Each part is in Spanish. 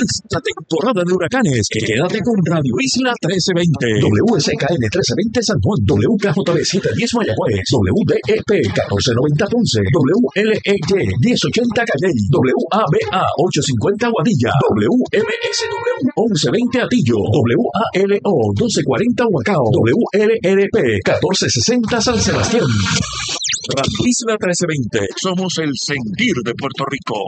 Esta temporada de huracanes, quédate con Radio Isla 1320, WSKN 1320 San Juan, WKJB 710 Mayagüez, WDEP 1490 Ponce, WLEY 1080 Calley, WABA 850 Guadilla, WMSW 1120 Atillo, WALO 1240 Huacao, WLRP 1460 San Sebastián. Radio Isla 1320, somos el sentir de Puerto Rico.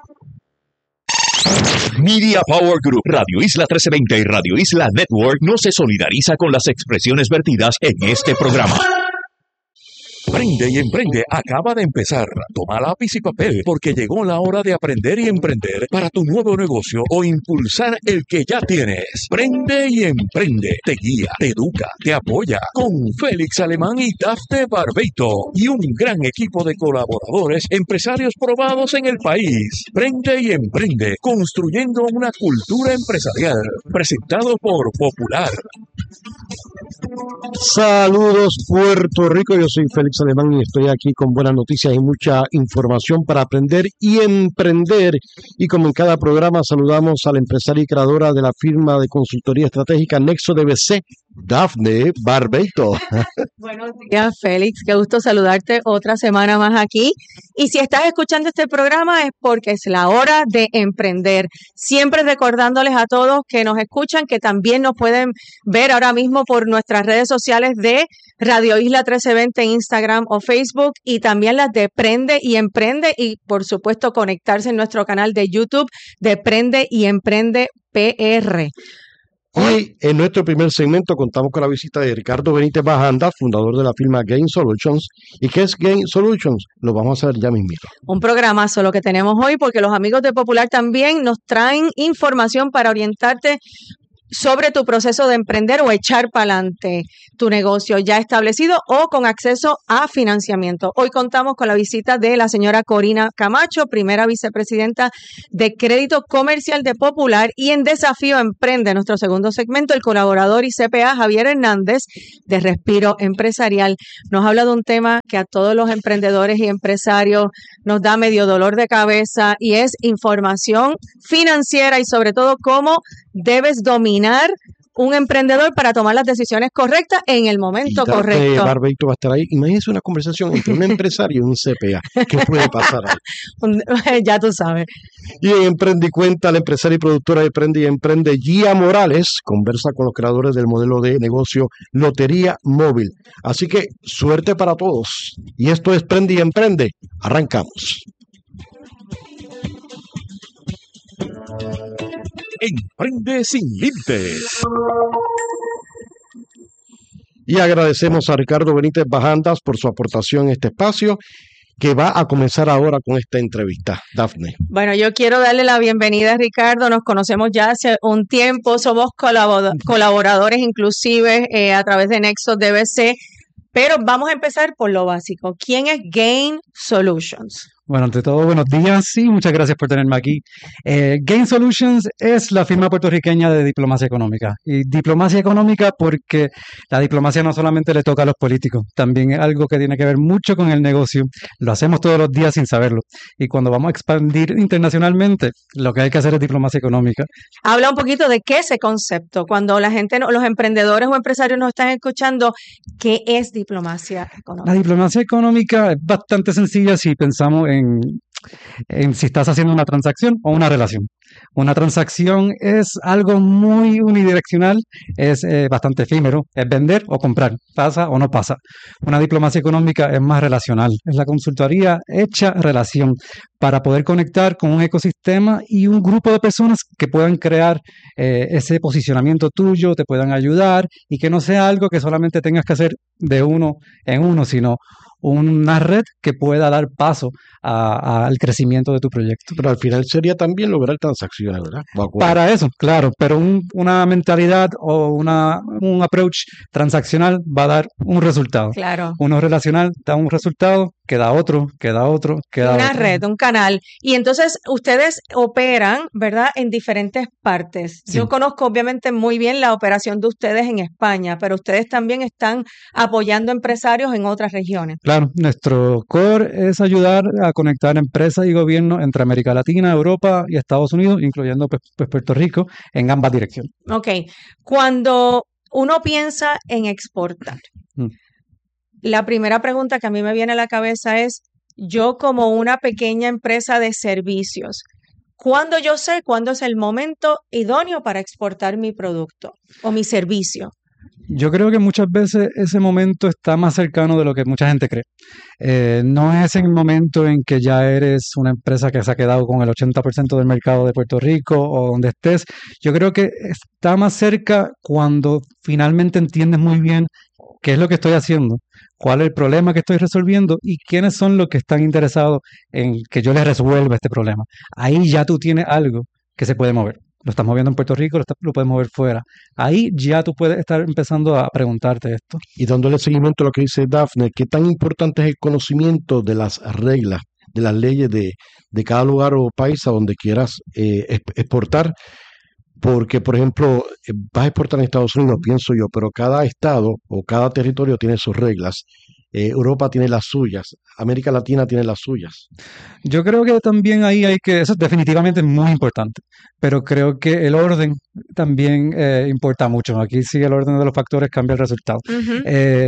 Media Power Group, Radio Isla 1320 y Radio Isla Network no se solidariza con las expresiones vertidas en este programa. Prende y Emprende acaba de empezar. Toma lápiz y papel porque llegó la hora de aprender y emprender para tu nuevo negocio o impulsar el que ya tienes. Prende y Emprende. Te guía, te educa, te apoya con Félix Alemán y Dafne Barbeito y un gran equipo de colaboradores, empresarios probados en el país. Prende y Emprende, construyendo una cultura empresarial. Presentado por Popular. Saludos Puerto Rico, yo soy Félix Alemán y estoy aquí con buenas noticias y mucha información para aprender y emprender. Y como en cada programa saludamos a la empresaria y creadora de la firma de consultoría estratégica Nexo DBC, Dafne Barbeito. Buenos días, Félix. Qué gusto saludarte otra semana más aquí. Y si estás escuchando este programa es porque es la hora de emprender. Siempre recordándoles a todos que nos escuchan que también nos pueden ver ahora mismo por nuestras redes sociales de Radio Isla 1320 en Instagram o Facebook y también las de Prende y Emprende y por supuesto conectarse en nuestro canal de YouTube de Prende y Emprende PR. Hoy, en nuestro primer segmento, contamos con la visita de Ricardo Benítez Bajanda, fundador de la firma Gain Solutions. ¿Y qué es Gain Solutions? Lo vamos a ver ya mismito. Un programazo lo que tenemos hoy, porque los amigos de Popular también nos traen información para orientarte sobre tu proceso de emprender o echar para adelante tu negocio ya establecido o con acceso a financiamiento. Hoy contamos con la visita de la señora Corina Camacho, primera vicepresidenta de Crédito Comercial de Popular, y en Desafío Emprende, nuestro segundo segmento, el colaborador y CPA Javier Hernández de Respiro Empresarial. Nos habla de un tema que a todos los emprendedores y empresarios nos da medio dolor de cabeza y es información financiera y sobre todo cómo debes dominar un emprendedor para tomar las decisiones correctas en el momento correcto. Barbeito va a estar ahí. Imagínense una conversación entre un empresario y un CPA. ¿Qué puede pasar ahí? Ya tú sabes. Y en Emprende y Cuenta, la empresaria y productora de Prende y Emprende, Gia Morales, conversa con los creadores del modelo de negocio Lotería Móvil. Así que suerte para todos. Y esto es Prende y Emprende. Arrancamos. Emprende sin límites. Y agradecemos a Ricardo Benítez Bajandas por su aportación en este espacio que va a comenzar ahora con esta entrevista. Dafne. Bueno, yo quiero darle la bienvenida a Ricardo. Nos conocemos ya hace un tiempo, somos colaboradores inclusive a través de Nexo DBC, pero vamos a empezar por lo básico. ¿Quién es Gain Solutions? Bueno, ante todo, buenos días y muchas gracias por tenerme aquí. Gain Solutions es la firma puertorriqueña de diplomacia económica. Y diplomacia económica porque la diplomacia no solamente le toca a los políticos, también es algo que tiene que ver mucho con el negocio. Lo hacemos todos los días sin saberlo. Y cuando vamos a expandir internacionalmente, lo que hay que hacer es diplomacia económica. Habla un poquito de qué es ese concepto. Cuando la gente, los emprendedores o empresarios nos están escuchando, ¿qué es diplomacia económica? La diplomacia económica es bastante sencilla si pensamos en si estás haciendo una transacción o una relación. Una transacción es algo muy unidireccional, es bastante efímero, es vender o comprar, pasa o no pasa. Una diplomacia económica es más relacional, es la consultoría hecha relación para poder conectar con un ecosistema y un grupo de personas que puedan crear ese posicionamiento tuyo, te puedan ayudar y que no sea algo que solamente tengas que hacer de uno en uno, sino una red que pueda dar paso al crecimiento de tu proyecto. Pero al final sería también lograr transacciones, ¿verdad? Para eso, claro, pero una mentalidad o un approach transaccional va a dar un resultado. Claro. Uno relacional da un resultado queda otro, queda otro, queda Una otro. red, un canal. Y entonces ustedes operan, ¿verdad?, en diferentes partes. Sí. Yo conozco obviamente muy bien la operación de ustedes en España, pero ustedes también están apoyando empresarios en otras regiones. Claro, nuestro core es ayudar a conectar empresas y gobiernos entre América Latina, Europa y Estados Unidos, incluyendo pues, Puerto Rico, en ambas direcciones. Ok, cuando uno piensa en exportar, Mm. la primera pregunta que a mí me viene a la cabeza es, yo como una pequeña empresa de servicios, ¿cuándo yo sé cuándo es el momento idóneo para exportar mi producto o mi servicio? Yo creo que muchas veces ese momento está más cercano de lo que mucha gente cree. No es en el momento en que ya eres una empresa que se ha quedado con el 80% del mercado de Puerto Rico o donde estés. Yo creo que está más cerca cuando finalmente entiendes muy bien qué es lo que estoy haciendo, cuál es el problema que estoy resolviendo y quiénes son los que están interesados en que yo les resuelva este problema. Ahí ya tú tienes algo que se puede mover. Lo estás moviendo en Puerto Rico, lo puedes mover fuera. Ahí ya tú puedes estar empezando a preguntarte esto. Y dándole seguimiento a lo que dice Dafne, ¿qué tan importante es el conocimiento de las reglas, de las leyes de cada lugar o país a donde quieras exportar? Porque, por ejemplo, vas a exportar en Estados Unidos, pienso yo, pero cada estado o cada territorio tiene sus reglas. Europa tiene las suyas, América Latina tiene las suyas. Yo creo que también ahí hay que, eso es definitivamente muy importante, pero creo que el orden también importa mucho. Aquí sí el orden de los factores cambia el resultado. Ujú.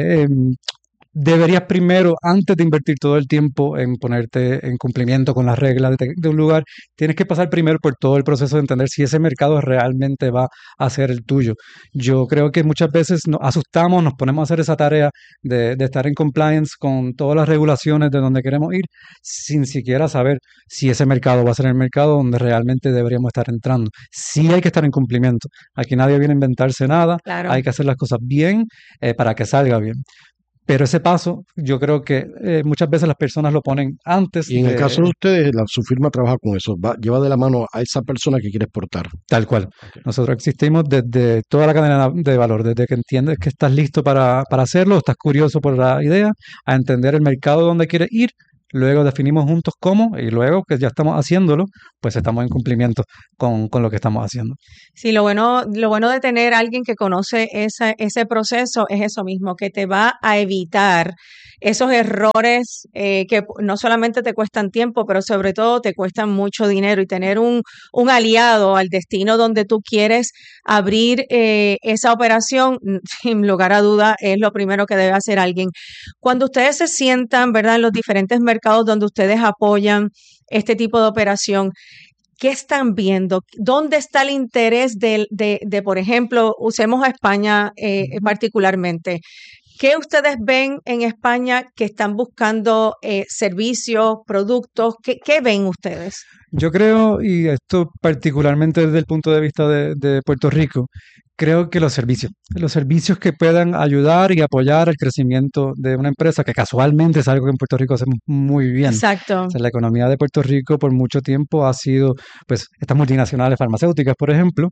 Deberías primero, antes de invertir todo el tiempo en ponerte en cumplimiento con las reglas de un lugar, tienes que pasar primero por todo el proceso de entender si ese mercado realmente va a ser el tuyo. Yo creo que muchas veces nos asustamos, nos ponemos a hacer esa tarea de estar en compliance con todas las regulaciones de donde queremos ir, sin siquiera saber si ese mercado va a ser el mercado donde realmente deberíamos estar entrando. Sí hay que estar en cumplimiento. Aquí nadie viene a inventarse nada, Claro. hay que hacer las cosas bien para que salga bien. Pero ese paso, yo creo que muchas veces las personas lo ponen antes Y en el de caso de ustedes, su firma trabaja con eso, lleva de la mano a esa persona que quiere exportar. tal cual. Nosotros existimos desde toda la cadena de valor, desde que entiendes que estás listo para hacerlo, estás curioso por la idea, a entender el mercado donde quieres ir, luego definimos juntos cómo y luego que ya estamos haciéndolo, pues estamos en cumplimiento con lo que estamos haciendo. Sí, lo bueno de tener a alguien que conoce ese proceso es eso mismo, que te va a evitar esos errores que no solamente te cuestan tiempo, pero sobre todo te cuestan mucho dinero y tener un aliado al destino donde tú quieres abrir esa operación, sin lugar a duda, es lo primero que debe hacer alguien. Cuando ustedes se sientan, ¿verdad?, en los diferentes mercados donde ustedes apoyan este tipo de operación, ¿qué están viendo? ¿Dónde está el interés de por ejemplo, usemos a España particularmente? ¿Qué ustedes ven en España que están buscando servicios, productos? ¿Qué ven ustedes? Yo creo, y esto particularmente desde el punto de vista de Puerto Rico, creo que los servicios que puedan ayudar y apoyar el crecimiento de una empresa, que casualmente es algo que en Puerto Rico hacemos muy bien. Exacto. O sea, la economía de Puerto Rico por mucho tiempo ha sido, pues, estas multinacionales farmacéuticas, por ejemplo,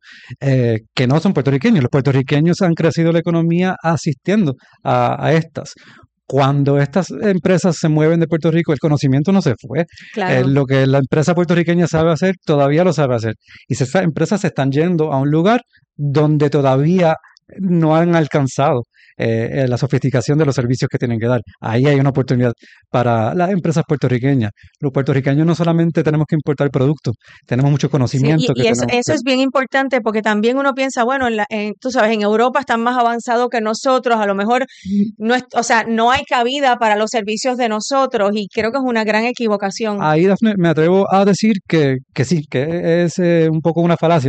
que no son puertorriqueños. Los puertorriqueños han crecido la economía asistiendo a estas. Cuando estas empresas se mueven de Puerto Rico, el conocimiento no se fue. Claro. Lo que la empresa puertorriqueña sabe hacer, todavía lo sabe hacer. Y esas empresas se están yendo a un lugar donde todavía no han alcanzado la sofisticación de los servicios que tienen que dar. Ahí hay una oportunidad para las empresas puertorriqueñas. Los puertorriqueños no solamente tenemos que importar productos, tenemos mucho Sí, conocimiento que eso tenemos que... es bien importante porque también uno piensa, bueno, tú sabes, en Europa están más avanzados que nosotros, a lo mejor no es, o sea, no hay cabida para los servicios de nosotros y creo que es una gran equivocación. Ahí, Dafne, me atrevo a decir que sí, que es un poco una falacia.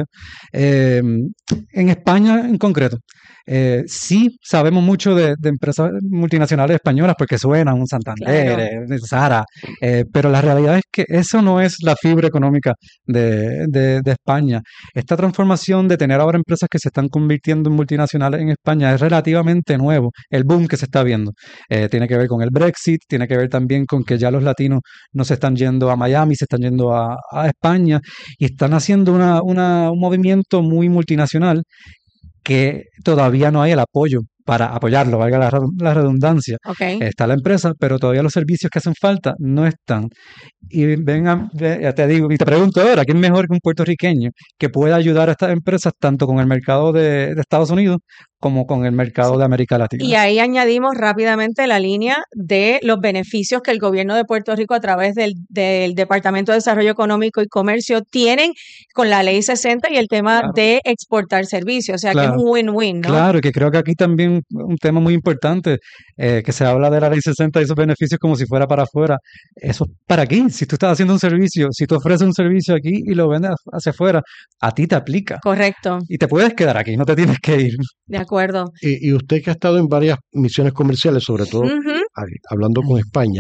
En España en concreto, sí sabemos mucho de empresas multinacionales españolas porque suenan un Santander, Claro. Zara, pero la realidad es que eso no es la fibra económica de España. Esta transformación de tener ahora empresas que se están convirtiendo en multinacionales en España es relativamente nuevo, el boom que se está viendo. Tiene que ver con el Brexit, tiene que ver también con que ya los latinos no se están yendo a Miami, se están yendo a España y están haciendo un movimiento muy multinacional que todavía no hay el apoyo para apoyarlo, valga la redundancia. Ok. Está la empresa, pero todavía los servicios que hacen falta no están. Y ya te digo, y te pregunto ahora, ¿quién mejor que un puertorriqueño que pueda ayudar a estas empresas tanto con el mercado de Estados Unidos como con el mercado Sí. de América Latina? Y ahí añadimos rápidamente la línea de los beneficios que el gobierno de Puerto Rico a través del Departamento de Desarrollo Económico y Comercio tienen con la Ley 60 y el tema Claro. de exportar servicios. O sea, que es Claro. un win-win, ¿no? Claro, que creo que aquí también un tema muy importante, que se habla de la Ley 60 y esos beneficios como si fuera para afuera. Eso es para aquí. Si tú estás haciendo un servicio, si tú ofreces un servicio aquí y lo vendes hacia afuera, a ti te aplica. Correcto, Y te puedes quedar aquí, no te tienes que ir. de acuerdo. Y usted que ha estado en varias misiones comerciales, sobre todo Ujú. hablando con España,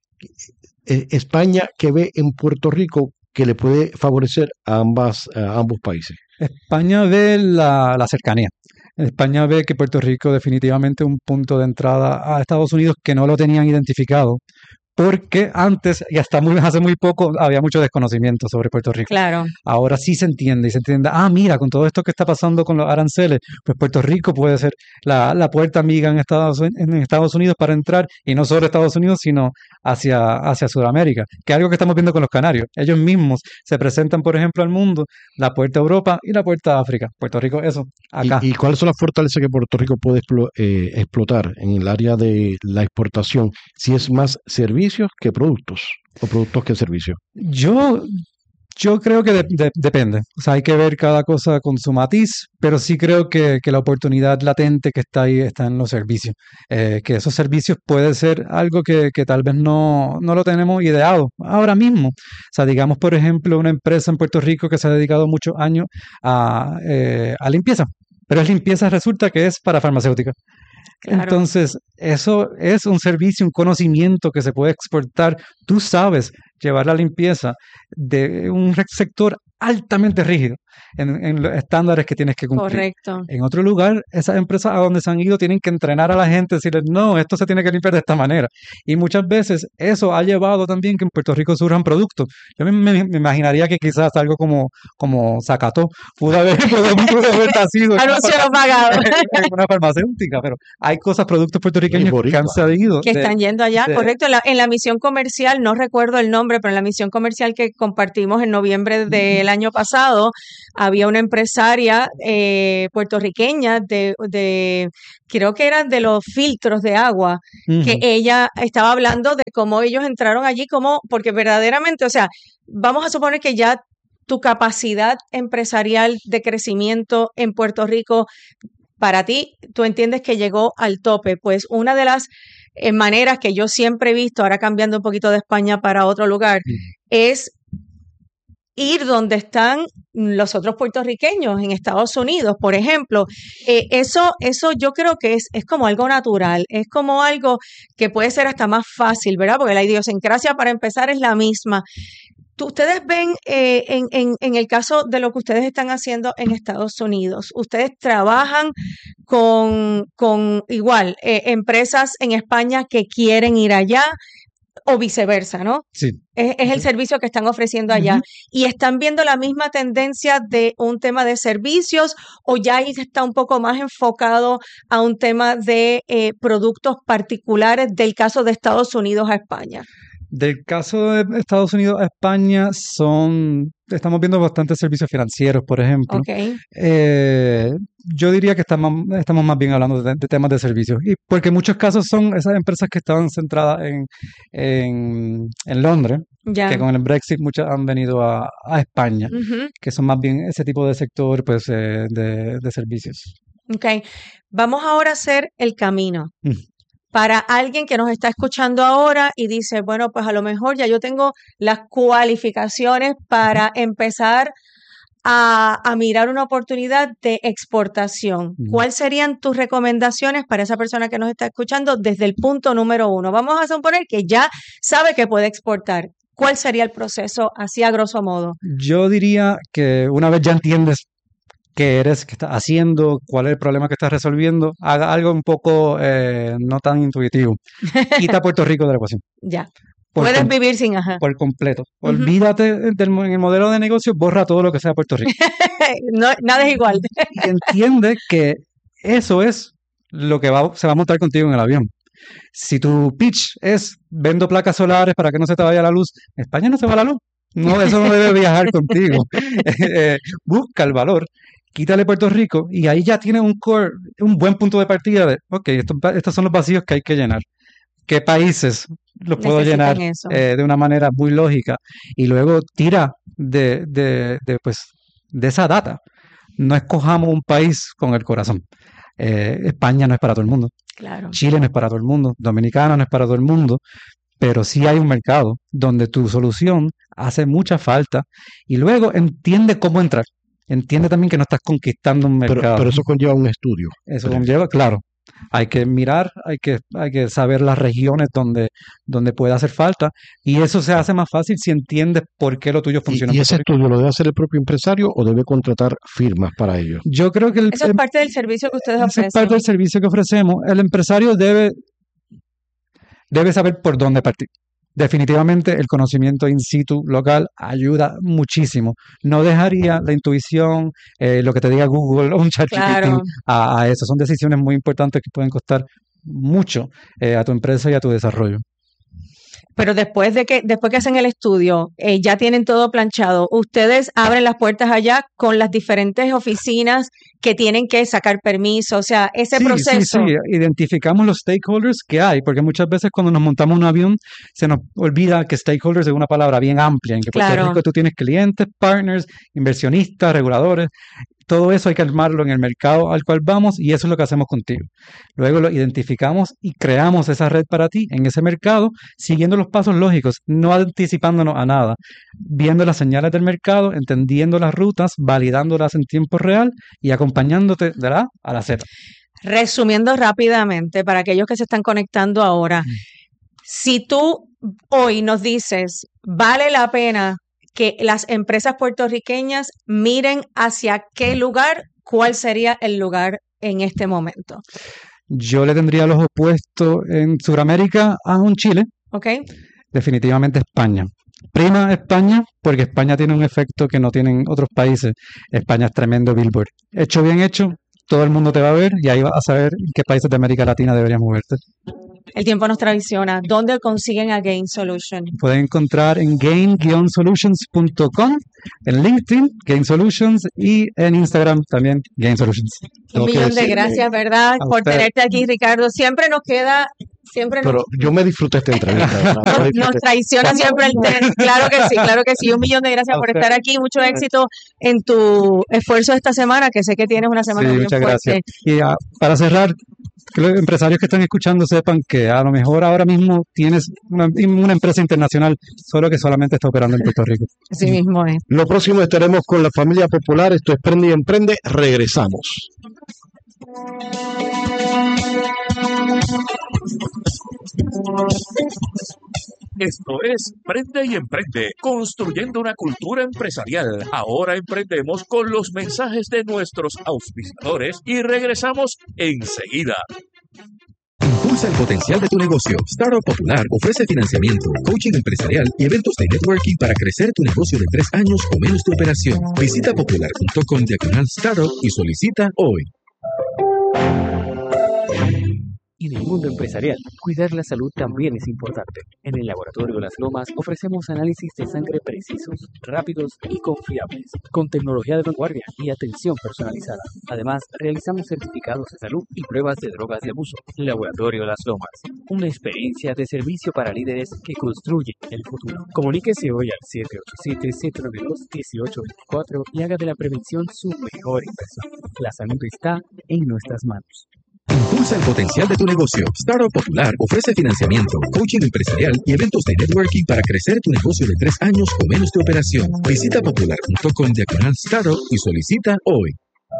España, ¿qué ve en Puerto Rico que le puede favorecer a ambos países? España ve la cercanía. España ve que Puerto Rico definitivamente es un punto de entrada a Estados Unidos que no lo tenían identificado, porque antes y hasta hace muy poco había mucho desconocimiento sobre Puerto Rico. Claro, Ahora sí se entiende y se entiende, mira, con todo esto que está pasando con los aranceles, pues Puerto Rico puede ser la puerta amiga en Estados Unidos para entrar, y no solo Estados Unidos, sino hacia Sudamérica, que es algo que estamos viendo con los canarios. Ellos mismos se presentan, por ejemplo, al mundo, la puerta a Europa y la puerta a África. Puerto Rico, eso, acá. ¿Y cuáles son las fortalezas que Puerto Rico puede explotar en el área de la exportación? Si es más servicios que productos, o productos que servicios. Yo creo que depende. O sea, hay que ver cada cosa con su matiz, pero sí creo que la oportunidad latente que está ahí está en los servicios. Que esos servicios puede ser algo que tal vez no lo tenemos ideado ahora mismo. O sea, digamos, por ejemplo, una empresa en Puerto Rico que se ha dedicado muchos años a limpieza, pero es limpieza resulta que es para farmacéutica. claro. Entonces, eso es un servicio, un conocimiento que se puede exportar. Tú sabes llevar la limpieza de un sector altamente rígido en los estándares que tienes que cumplir. Correcto. En otro lugar, esas empresas a donde se han ido tienen que entrenar a la gente, decirles, no, esto se tiene que limpiar de esta manera. Y muchas veces eso ha llevado también que en Puerto Rico surjan productos. Yo me imaginaría que quizás algo como Zacató pudo haber nacido Anuncio no pagado. en una farmacéutica, pero hay productos puertorriqueños que han salido. Que están yendo allá, de- correcto. En la misión comercial, no recuerdo el nombre, pero en la misión comercial que compartimos en noviembre del año pasado, había una empresaria puertorriqueña creo que eran de los filtros de agua, que ella estaba hablando de cómo ellos entraron allí, porque verdaderamente, o sea, vamos a suponer que ya tu capacidad empresarial de crecimiento en Puerto Rico, para ti, tú entiendes que llegó al tope. Pues una de las maneras que yo siempre he visto, ahora cambiando un poquito de España para otro lugar, es ir donde están los otros puertorriqueños, en Estados Unidos, por ejemplo. Eso yo creo que es como algo natural, es como algo que puede ser hasta más fácil, ¿verdad? Porque la idiosincrasia, para empezar, es la misma. Ustedes ven en el caso de lo que ustedes están haciendo en Estados Unidos, ustedes trabajan con igual empresas en España que quieren ir allá o viceversa, ¿no? Sí. Es el servicio que están ofreciendo allá. ¿Y están viendo la misma tendencia de un tema de servicios o ya ahí está un poco más enfocado a un tema de productos particulares del caso de Estados Unidos a España? Del caso de Estados Unidos a España estamos viendo bastantes servicios financieros, por ejemplo. Okay. Yo diría que estamos más bien hablando de temas de servicios, y porque en muchos casos son esas empresas que estaban centradas en Londres, Ya. que con el Brexit muchas han venido a España, Ujú. que son más bien ese tipo de sector, pues, de servicios. Ok, vamos ahora a hacer el camino. Mm. Para alguien que nos está escuchando ahora y dice, bueno, pues a lo mejor ya yo tengo las cualificaciones para empezar a mirar una oportunidad de exportación. ¿Cuáles serían tus recomendaciones para esa persona que nos está escuchando desde el punto número 1? Vamos a suponer que ya sabe que puede exportar. ¿Cuál sería el proceso así a grosso modo? Yo diría que una vez ya entiendes qué estás haciendo, cuál es el problema que estás resolviendo, haga algo un poco no tan intuitivo. Quita Puerto Rico de la ecuación. Ya. Por Puedes com- vivir sin ajá. Por completo. Ujú. Olvídate en el modelo de negocio, borra todo lo que sea Puerto Rico. No, nada es igual. Y entiende que eso es se va a montar contigo en el avión. Si tu pitch es vendo placas solares para que no se te vaya la luz, España no se va la luz. No, eso no debe viajar contigo. Busca el valor, quítale Puerto Rico y ahí ya tienes un buen punto de partida de, ok, estos son los vacíos que hay que llenar. ¿Qué países los puedo Necesitan llenar eso. de una manera muy lógica? Y luego tira pues, de esa data. No escojamos un país con el corazón. España no es para todo el mundo. Claro. Chile no es para todo el mundo. Dominicana no es para todo el mundo. Pero sí hay un mercado donde tu solución hace mucha falta. Y luego entiende cómo entrar. Entiende también que no estás conquistando un mercado. Pero eso conlleva un estudio. Eso conlleva, claro. Hay que mirar, hay que saber las regiones donde puede hacer falta y eso se hace más fácil si entiendes por qué lo tuyo funciona. ¿Y en ese Puerto Rico. estudio lo debe hacer el propio empresario o debe contratar firmas para ello? Yo creo que Eso es parte del servicio que ustedes eso ofrecen. es parte del servicio que ofrecemos. El empresario debe saber por dónde partir. Definitivamente el conocimiento in situ local ayuda muchísimo. No dejaría la intuición, lo que te diga Google o un ChatGPT Claro. a eso. Son decisiones muy importantes que pueden costar mucho a tu empresa y a tu desarrollo. Pero después que hacen el estudio, ya tienen todo planchado. Ustedes abren las puertas allá con las diferentes oficinas que tienen que sacar permiso. O sea, ese proceso. Sí. Identificamos los stakeholders que hay, porque muchas veces cuando nos montamos un avión se nos olvida que stakeholders es una palabra bien amplia, en que Puerto Claro. Rico tú tienes clientes, partners, inversionistas, reguladores. Todo eso hay que armarlo en el mercado al cual vamos y eso es lo que hacemos contigo. Luego lo identificamos y creamos esa red para ti en ese mercado, siguiendo los pasos lógicos, no anticipándonos a nada, viendo las señales del mercado, entendiendo las rutas, validándolas en tiempo real y acompañándote de la A a la Z. Resumiendo rápidamente, para aquellos que se están conectando ahora, si tú hoy nos dices, vale la pena que las empresas puertorriqueñas miren hacia qué lugar, ¿cuál sería el lugar en este momento? Yo le tendría los opuestos en Sudamérica a un Chile, ¿Ok? definitivamente España. Prima España, porque España tiene un efecto que no tienen otros países. España es tremendo billboard. Hecho bien hecho, todo el mundo te va a ver y ahí vas a saber en qué países de América Latina deberías moverte. El tiempo nos traiciona. ¿Dónde consiguen a Gain Solution? Pueden encontrar en gain-solutions.com, en LinkedIn, Gain Solutions, y en Instagram también, Gain Solutions. Un millón de gracias, ¿verdad? a Por usted. tenerte aquí, Ricardo. Siempre nos queda, Pero yo me disfruté esta entrevista. ¿verdad? nos traiciona siempre el tenis. Claro que sí, claro que sí. Un millón de gracias A por usted. estar aquí. Mucho éxito en tu esfuerzo esta semana, que sé que tienes una semana Sí, bien muchas fuerte. gracias. Y para cerrar, que los empresarios que están escuchando sepan que a lo mejor ahora mismo tienes una empresa internacional, solo que solamente está operando en Puerto Rico. Así mismo es. Lo próximo estaremos con la familia popular. Esto es Prende y Emprende. Regresamos. Esto es Prende y Emprende, construyendo una cultura empresarial. Ahora emprendemos con los mensajes de nuestros auspiciadores y regresamos enseguida. Impulsa el potencial de tu negocio. Startup Popular ofrece financiamiento, coaching empresarial y eventos de networking para crecer tu negocio de 3 años o menos tu operación. Visita popular.com/startup y solicita hoy. Y en el mundo empresarial, cuidar la salud también es importante. En el Laboratorio de las Lomas ofrecemos análisis de sangre precisos, rápidos y confiables, con tecnología de vanguardia y atención personalizada. Además, realizamos certificados de salud y pruebas de drogas de abuso. Laboratorio de las Lomas, una experiencia de servicio para líderes que construyen el futuro. Comuníquese hoy al 787-792-1824 y haga de la prevención su mejor inversión. La salud está en nuestras manos. Impulsa el potencial de tu negocio. Startup Popular ofrece financiamiento, coaching empresarial y eventos de networking para crecer tu negocio de 3 años o menos tu operación. Visita popular.com/startup y solicita hoy.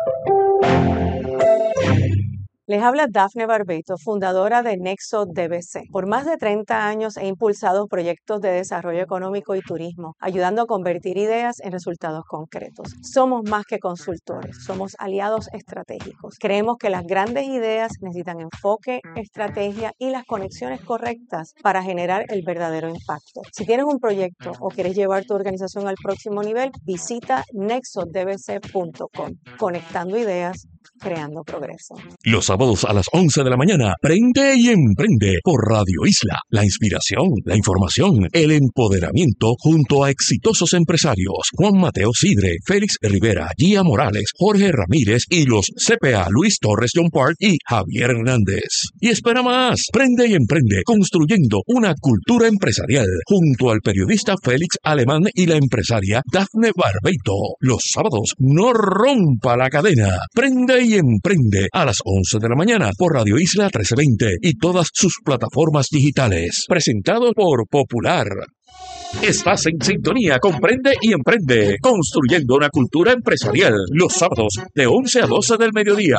Les habla Dafne Barbeito, fundadora de Nexo DBC. Por más de 30 años he impulsado proyectos de desarrollo económico y turismo, ayudando a convertir ideas en resultados concretos. Somos más que consultores, somos aliados estratégicos. Creemos que las grandes ideas necesitan enfoque, estrategia y las conexiones correctas para generar el verdadero impacto. Si tienes un proyecto o quieres llevar tu organización al próximo nivel, visita nexodbc.com. Conectando ideas, creando progreso. Los sábados a las 11 de la mañana, Prende y Emprende por Radio Isla. La inspiración, la información, el empoderamiento junto a exitosos empresarios. Juan Mateo Sidre, Félix Rivera, Gia Morales, Jorge Ramírez y los CPA Luis Torres John Park y Javier Hernández. Y espera más, Prende y Emprende, construyendo una cultura empresarial junto al periodista Félix Alemán y la empresaria Dafne Barbeito. Los sábados, no rompa la cadena. Prende y Emprende a las 11 de la mañana por Radio Isla 1320 y todas sus plataformas digitales. Presentado por Popular. Estás en sintonía con Prende y Emprende, construyendo una cultura empresarial. Los sábados de 11 a 12 del mediodía.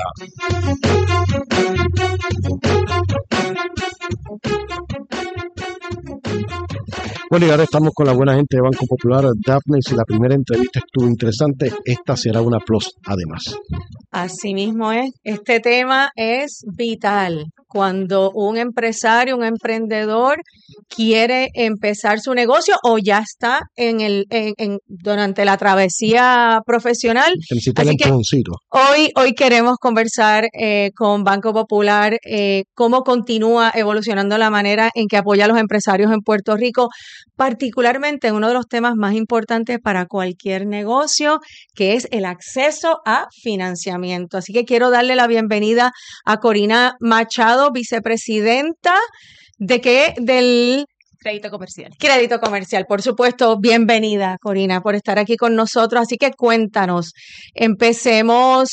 Bueno, y ahora estamos con la buena gente de Banco Popular. Daphne, si la primera entrevista estuvo interesante, esta será una plus además. Así mismo es. Este tema es vital. Cuando un empresario, un emprendedor quiere empezar su negocio o ya está durante la travesía profesional. Necesita el empujoncito. Hoy queremos conversar con Banco Popular cómo continúa evolucionando la manera en que apoya a los empresarios en Puerto Rico, particularmente uno de los temas más importantes para cualquier negocio, que es el acceso a financiamiento. Así que quiero darle la bienvenida a Corina Machado, vicepresidenta del Crédito Comercial. Crédito Comercial, por supuesto. Bienvenida, Corina, por estar aquí con nosotros. Así que cuéntanos, empecemos,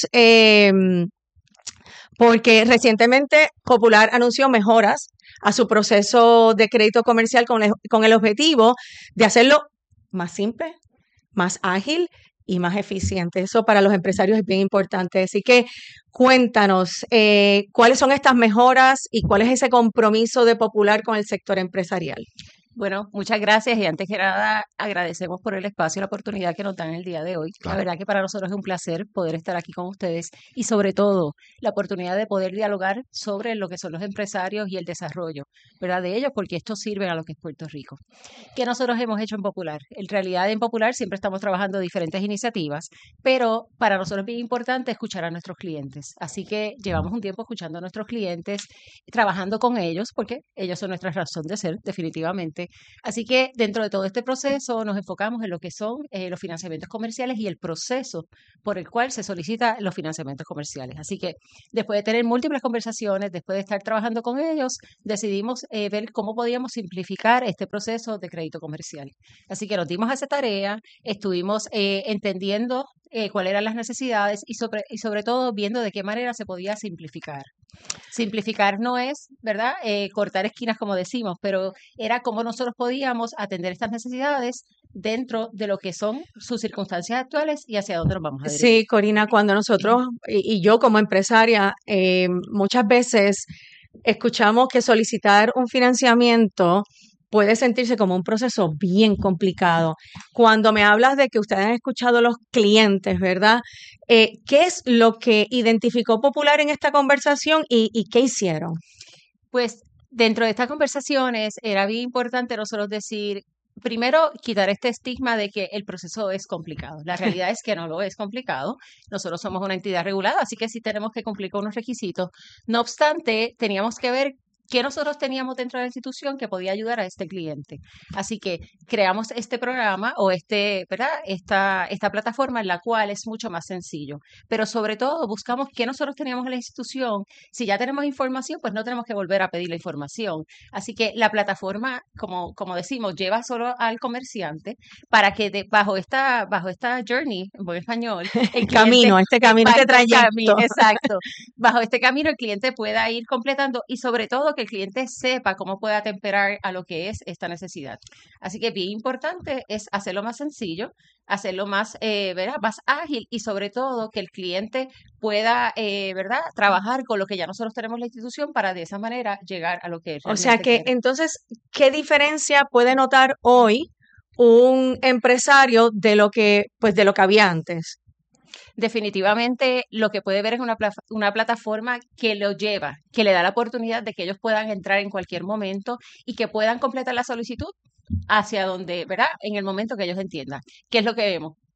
porque recientemente Popular anunció mejoras a su proceso de crédito comercial con el objetivo de hacerlo más simple, más ágil y más eficiente. Eso para los empresarios es bien importante. Así que cuéntanos, ¿cuáles son estas mejoras y cuál es ese compromiso de Popular con el sector empresarial? Bueno, muchas gracias y antes que nada agradecemos por el espacio y la oportunidad que nos dan el día de hoy. Claro. La verdad que para nosotros es un placer poder estar aquí con ustedes y sobre todo la oportunidad de poder dialogar sobre lo que son los empresarios y el desarrollo, ¿verdad? De ellos, porque esto sirve a lo que es Puerto Rico. ¿Qué nosotros hemos hecho en Popular? En realidad en Popular siempre estamos trabajando diferentes iniciativas, pero para nosotros es bien importante escuchar a nuestros clientes. Así que llevamos un tiempo escuchando a nuestros clientes, trabajando con ellos, porque ellos son nuestra razón de ser, definitivamente. Así que dentro de todo este proceso nos enfocamos en lo que son los financiamientos comerciales y el proceso por el cual se solicitan los financiamientos comerciales. Así que después de tener múltiples conversaciones, después de estar trabajando con ellos, decidimos ver cómo podíamos simplificar este proceso de crédito comercial. Así que nos dimos a esa tarea, estuvimos entendiendo cuáles eran las necesidades y sobre todo viendo de qué manera se podía simplificar. Simplificar no es, ¿verdad?, cortar esquinas como decimos, pero era cómo nosotros podíamos atender estas necesidades dentro de lo que son sus circunstancias actuales y hacia dónde nos vamos a dirigir. Sí, Corina, cuando nosotros, y yo como empresaria, muchas veces escuchamos que solicitar un financiamiento puede sentirse como un proceso bien complicado. Cuando me hablas de que ustedes han escuchado a los clientes, ¿verdad? ¿Qué es lo que identificó Popular en esta conversación y qué hicieron? Pues dentro de estas conversaciones era bien importante nosotros decir, primero, quitar este estigma de que el proceso es complicado. La realidad es que no lo es complicado. Nosotros somos una entidad regulada, así que sí tenemos que cumplir con unos requisitos. No obstante, teníamos que ver qué nosotros teníamos dentro de la institución que podía ayudar a este cliente. Así que creamos este programa o ¿verdad? Esta plataforma en la cual es mucho más sencillo. Pero sobre todo buscamos qué nosotros teníamos en la institución. Si ya tenemos información, pues no tenemos que volver a pedir la información. Así que la plataforma, como decimos, lleva solo al comerciante para que bajo esta journey, en buen español, este camino, este trayecto. Exacto. Bajo este camino el cliente pueda ir completando y sobre todo que el cliente sepa cómo puede atemperar a lo que es esta necesidad. Así que bien importante es hacerlo más sencillo, hacerlo más, ¿verdad?, más ágil y sobre todo que el cliente pueda, ¿verdad?, trabajar con lo que ya nosotros tenemos en la institución para de esa manera llegar a lo que es. O sea que entonces, ¿qué diferencia puede notar hoy un empresario de lo que había antes? Definitivamente lo que puede ver es una plataforma que lo lleva, que le da la oportunidad de que ellos puedan entrar en cualquier momento y que puedan completar la solicitud hacia donde, ¿verdad?, en el momento que ellos entiendan. ¿Qué es lo que vemos?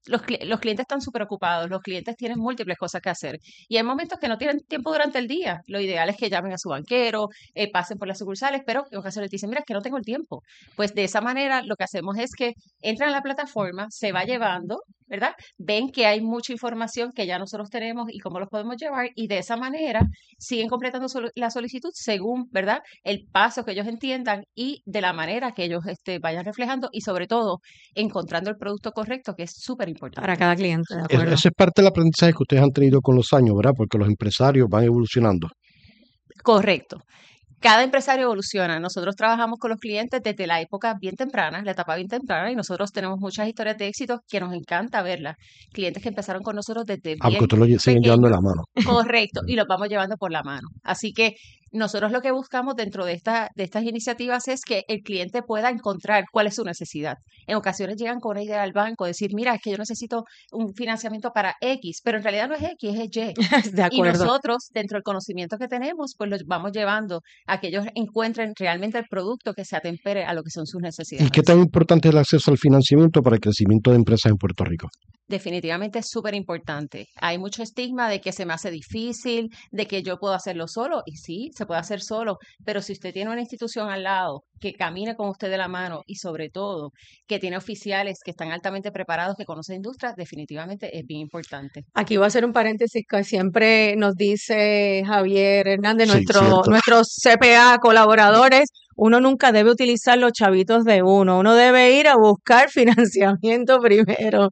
Los clientes están súper ocupados, los clientes tienen múltiples cosas que hacer y hay momentos que no tienen tiempo durante el día. Lo ideal es que llamen a su banquero, pasen por las sucursales, pero en ocasiones dicen, mira, es que no tengo el tiempo. Pues de esa manera lo que hacemos es que entran a la plataforma, se va llevando, ¿verdad? Ven que hay mucha información que ya nosotros tenemos y cómo los podemos llevar y de esa manera siguen completando la solicitud según, ¿verdad? El paso que ellos entiendan y de la manera que ellos vayan reflejando y sobre todo encontrando el producto correcto, que es súper importante. Para cada cliente, de acuerdo. Ese es parte del aprendizaje que ustedes han tenido con los años, ¿verdad? Porque los empresarios van evolucionando. Correcto. Cada empresario evoluciona. Nosotros trabajamos con los clientes desde la época bien temprana, la etapa bien temprana, y nosotros tenemos muchas historias de éxito que nos encanta verlas. Clientes que empezaron con nosotros desde bien Aunque ustedes lo siguen llevando en la mano. Correcto, y los vamos llevando por la mano. Así que nosotros lo que buscamos dentro de estas iniciativas es que el cliente pueda encontrar cuál es su necesidad. En ocasiones llegan con una idea al banco, decir, mira, es que yo necesito un financiamiento para X, pero en realidad no es X, es Y. De acuerdo. Y nosotros, dentro del conocimiento que tenemos, pues los vamos llevando a que ellos encuentren realmente el producto que se atempere a lo que son sus necesidades. ¿Y qué tan importante es el acceso al financiamiento para el crecimiento de empresas en Puerto Rico? Definitivamente es súper importante. Hay mucho estigma de que se me hace difícil, de que yo puedo hacerlo solo, y sí, se puede hacer solo, pero si usted tiene una institución al lado que camine con usted de la mano y sobre todo que tiene oficiales que están altamente preparados, que conocen industria, definitivamente es bien importante. Aquí voy a hacer un paréntesis que siempre nos dice Javier Hernández, Sí, cierto. nuestros CPA colaboradores, uno nunca debe utilizar los chavitos de uno debe ir a buscar financiamiento primero.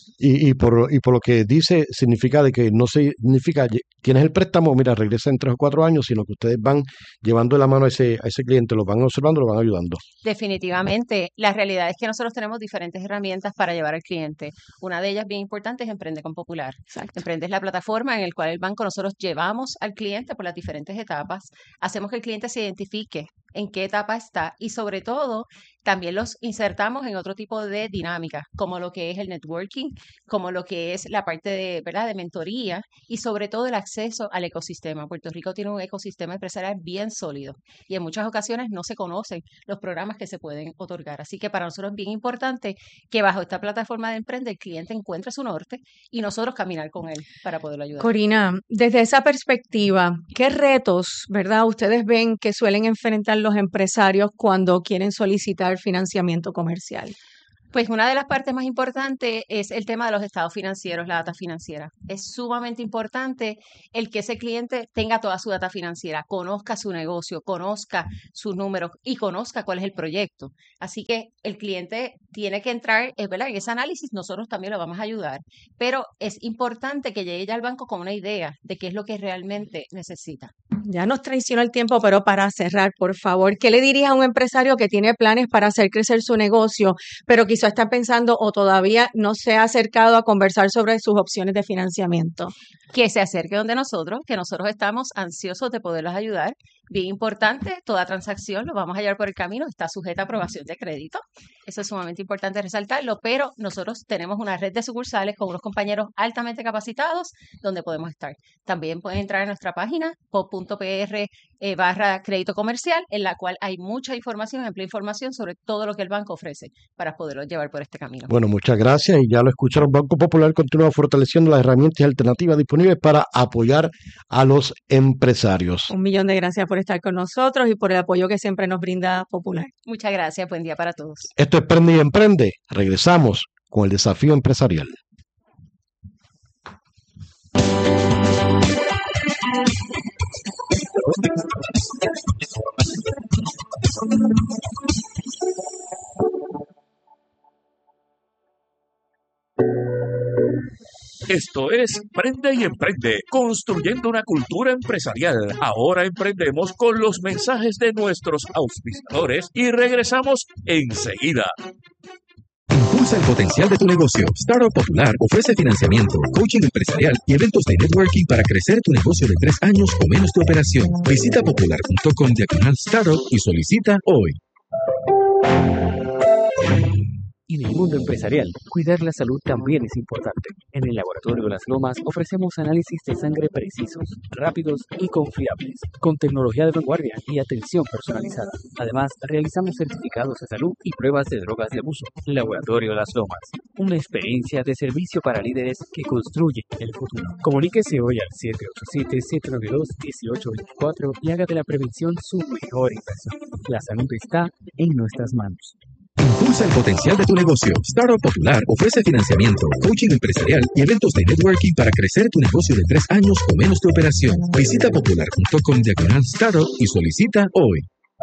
Y por lo que dice, significa de que no significa, tienes el préstamo, mira, regresa en 3 o 4 años, sino que ustedes van llevando de la mano a ese cliente, lo van observando, lo van ayudando. Definitivamente. La realidad es que nosotros tenemos diferentes herramientas para llevar al cliente. Una de ellas bien importante es Emprende con Popular. Exacto. Emprende es la plataforma en la cual el banco nosotros llevamos al cliente por las diferentes etapas, hacemos que el cliente se identifique en qué etapa está y sobre todo también los insertamos en otro tipo de dinámica, como lo que es el networking, como lo que es la parte de, ¿verdad?, de mentoría y sobre todo el acceso al ecosistema. Puerto Rico tiene un ecosistema empresarial bien sólido y en muchas ocasiones no se conocen los programas que se pueden otorgar. Así que para nosotros es bien importante que bajo esta plataforma de Emprende el cliente encuentre su norte y nosotros caminar con él para poderlo ayudar. Corina, desde esa perspectiva, ¿qué retos, verdad, ustedes ven que suelen enfrentar los empresarios cuando quieren solicitar financiamiento comercial? Pues una de las partes más importantes es el tema de los estados financieros, la data financiera. Es sumamente importante el que ese cliente tenga toda su data financiera, conozca su negocio, conozca sus números y conozca cuál es el proyecto. Así que el cliente tiene que entrar, es verdad, en ese análisis nosotros también lo vamos a ayudar, pero es importante que llegue ya al banco con una idea de qué es lo que realmente necesita. Ya nos traicionó el tiempo, pero para cerrar, por favor, ¿qué le dirías a un empresario que tiene planes para hacer crecer su negocio, pero quizá está pensando o todavía no se ha acercado a conversar sobre sus opciones de financiamiento? Que se acerque donde nosotros, que nosotros estamos ansiosos de poderlos ayudar. Bien importante, toda transacción lo vamos a llevar por el camino, está sujeta a aprobación de crédito. Eso es sumamente importante resaltarlo, pero nosotros tenemos una red de sucursales con unos compañeros altamente capacitados donde podemos estar. También pueden entrar a nuestra página pop.pr/crédito comercial, en la cual hay mucha información, amplia información sobre todo lo que el banco ofrece para poderlo llevar por este camino. Bueno, muchas gracias y ya lo escucharon. Banco Popular continúa fortaleciendo las herramientas y alternativas disponibles para apoyar a los empresarios. 1.000.000 de gracias por estar con nosotros y por el apoyo que siempre nos brinda Popular. Muchas gracias, buen día para todos. Esto es Prende y Emprende. Regresamos con el desafío empresarial. Esto es Prende y Emprende, construyendo una cultura empresarial. Ahora emprendemos con los mensajes de nuestros auspiciadores y regresamos enseguida. Impulsa el potencial de tu negocio. Startup Popular ofrece financiamiento, coaching empresarial y eventos de networking para crecer tu negocio de 3 años o menos tu operación. Visita popular.com/startup y solicita hoy. mundo empresarial, cuidar la salud también es importante. En el Laboratorio Las Lomas ofrecemos análisis de sangre precisos, rápidos y confiables, con tecnología de vanguardia y atención personalizada. Además, realizamos certificados de salud y pruebas de drogas de abuso. Laboratorio Las Lomas, una experiencia de servicio para líderes que construyen el futuro. Comuníquese hoy al 787-792-1824 y haga de la prevención su mejor inversión. La salud está en nuestras manos. Impulsa el potencial de tu negocio. Startup Popular ofrece financiamiento, coaching empresarial y eventos de networking para crecer tu negocio de 3 años o menos tu operación. Visita popular.com/startup y solicita hoy.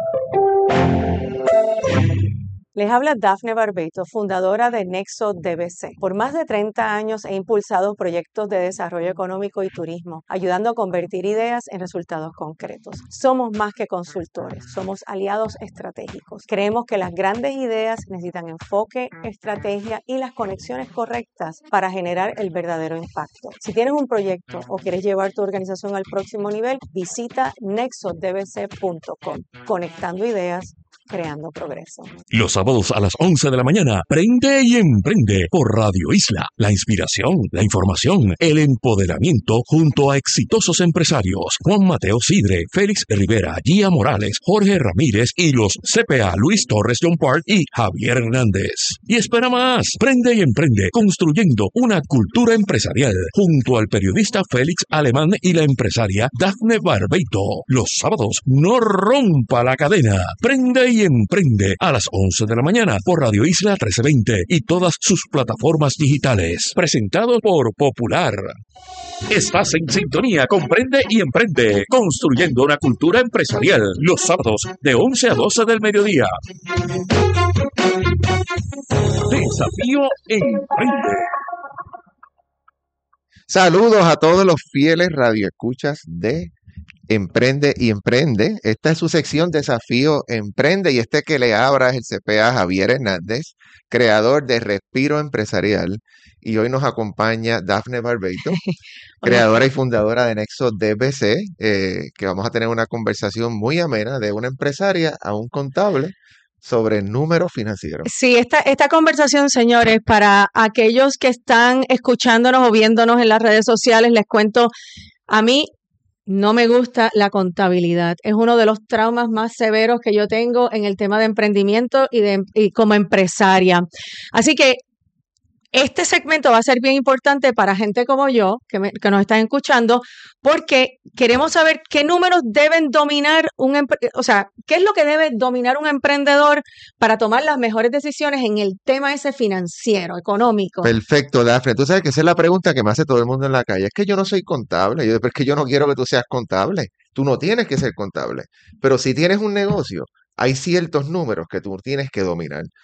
Les habla Dafne Barbeito, fundadora de Nexo DBC. Por más de 30 años he impulsado proyectos de desarrollo económico y turismo, ayudando a convertir ideas en resultados concretos. Somos más que consultores, somos aliados estratégicos. Creemos que las grandes ideas necesitan enfoque, estrategia y las conexiones correctas para generar el verdadero impacto. Si tienes un proyecto o quieres llevar tu organización al próximo nivel, visita nexodbc.com. Conectando ideas, creando progreso. Los sábados a las 11 de la mañana, Prende y Emprende por Radio Isla. La inspiración, la información, el empoderamiento junto a exitosos empresarios. Juan Mateo Sidre, Félix Rivera, Gia Morales, Jorge Ramírez y los CPA Luis Torres John Park y Javier Hernández. Y espera más, Prende y Emprende, construyendo una cultura empresarial junto al periodista Félix Alemán y la empresaria Dafne Barbeito. Los sábados, no rompa la cadena. Prende y Emprende a las 11 de la mañana por Radio Isla 1320 y todas sus plataformas digitales. Presentado por Popular. Estás en sintonía con Prende y Emprende, construyendo una cultura empresarial. Los sábados de 11 a 12 del mediodía. Desafío Emprende. Saludos a todos los fieles radioescuchas de Emprende y Emprende. Esta es su sección Desafío Emprende y este que le abra es el CPA Javier Hernández, creador de Respiro Empresarial. Y hoy nos acompaña Dafne Barbeito, creadora y fundadora de Nexo DBC, que vamos a tener una conversación muy amena de una empresaria a un contable sobre números financieros. Sí, esta conversación, señores, para aquellos que están escuchándonos o viéndonos en las redes sociales, les cuento, a mí no me gusta la contabilidad. Es uno de los traumas más severos que yo tengo en el tema de emprendimiento y como empresaria. Así que este segmento va a ser bien importante para gente como yo, que nos están escuchando, porque queremos saber qué números deben dominar qué es lo que debe dominar un emprendedor para tomar las mejores decisiones en el tema ese financiero, económico. Perfecto, Dafne. Tú sabes que esa es la pregunta que me hace todo el mundo en la calle. Es que yo no soy contable. Es que yo no quiero que tú seas contable. Tú no tienes que ser contable. Pero si tienes un negocio, hay ciertos números que tú tienes que dominar.